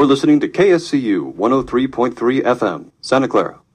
You're listening to KSCU 103.3 FM, Santa Clara.